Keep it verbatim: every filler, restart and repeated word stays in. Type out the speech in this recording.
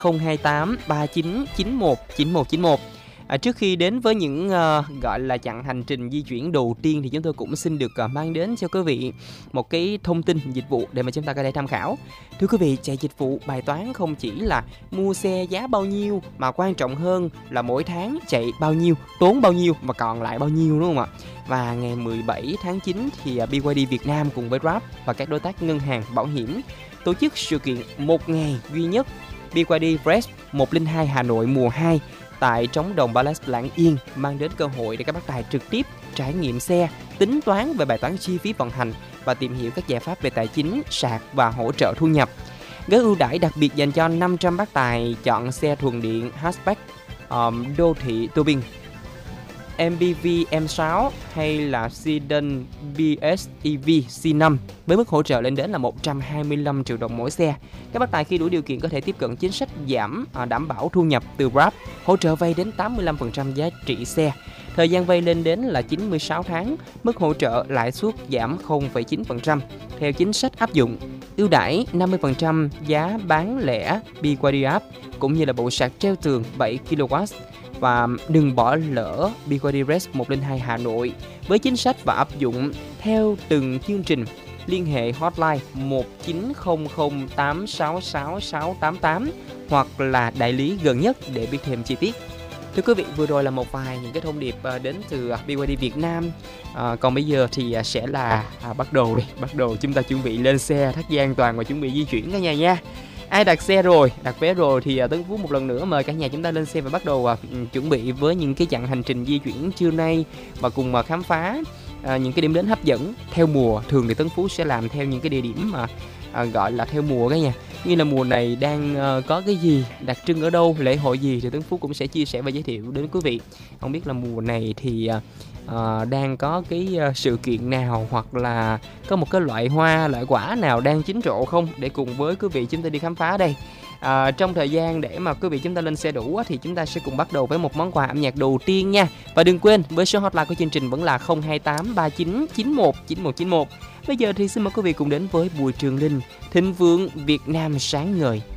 không hai tám ba chín chín một chín một chín một. À, trước khi đến với những uh, gọi là chặng hành trình di chuyển đầu tiên thì chúng tôi cũng xin được uh, mang đến cho quý vị một cái thông tin dịch vụ để mà chúng ta có thể tham khảo. Thưa quý vị, chạy dịch vụ bài toán không chỉ là mua xe giá bao nhiêu mà quan trọng hơn là mỗi tháng chạy bao nhiêu, tốn bao nhiêu và còn lại bao nhiêu, đúng không ạ? Và ngày mười bảy tháng chín thì uh, bê y đê Việt Nam cùng với Grab và các đối tác ngân hàng bảo hiểm tổ chức sự kiện một ngày duy nhất bê y đê Fresh một không hai Hà Nội mùa hai tại trống đồng Palace Lạng Yên, mang đến cơ hội để các bác tài trực tiếp trải nghiệm xe, tính toán về bài toán chi phí vận hành và tìm hiểu các giải pháp về tài chính, sạc và hỗ trợ thu nhập. Gói ưu đãi đặc biệt dành cho năm trăm bác tài chọn xe thuần điện hatchback, um, đô thị tuabin, em pê vê em sáu hay là sedan bê ét e vê xê năm với mức hỗ trợ lên đến là một trăm hai mươi lăm triệu đồng mỗi xe. Các bác tài khi đủ điều kiện có thể tiếp cận chính sách giảm à, đảm bảo thu nhập từ Grab, hỗ trợ vay đến tám mươi lăm phần trăm giá trị xe. Thời gian vay lên đến là chín mươi sáu tháng, mức hỗ trợ lãi suất giảm không phẩy chín phần trăm theo chính sách áp dụng. Ưu đãi năm mươi phần trăm giá bán lẻ bê y đê app cũng như là bộ sạc treo tường bảy ki lô oát. Và đừng bỏ lỡ bê y đê Fresh một không hai Hà Nội với chính sách và áp dụng theo từng chương trình. Liên hệ hotline một chín không không tám sáu sáu sáu tám tám hoặc là đại lý gần nhất để biết thêm chi tiết. Thưa quý vị, vừa rồi là một vài những cái thông điệp đến từ bê y đê Việt Nam. À, còn bây giờ thì sẽ là à, bắt đầu đi, bắt đầu chúng ta chuẩn bị lên xe, thắt dây an toàn và chuẩn bị di chuyển cả nhà nha. Ai đặt xe rồi, đặt vé rồi thì Tấn Phú một lần nữa mời cả nhà chúng ta lên xe và bắt đầu uh, chuẩn bị với những cái chặng hành trình di chuyển trưa nay và cùng uh, khám phá uh, những cái điểm đến hấp dẫn theo mùa. Thường thì Tấn Phú sẽ làm theo những cái địa điểm mà uh, gọi là theo mùa cả nhà. Như là mùa này đang uh, có cái gì đặc trưng ở đâu, lễ hội gì thì Tấn Phú cũng sẽ chia sẻ và giới thiệu đến quý vị. Không biết là mùa này thì uh, Uh, đang có cái uh, sự kiện nào hoặc là có một cái loại hoa, loại quả nào đang chín rộ không để cùng với quý vị chúng ta đi khám phá đây. Uh, trong thời gian để mà quý vị chúng ta lên xe đủ thì chúng ta sẽ cùng bắt đầu với một món quà âm nhạc đầu tiên nha. Và đừng quên với số hotline của chương trình vẫn là không hai tám ba chín chín một chín một chín một. Bây giờ thì xin mời quý vị cùng đến với Bùi Trường Linh, Thịnh Vượng Việt Nam sáng ngời.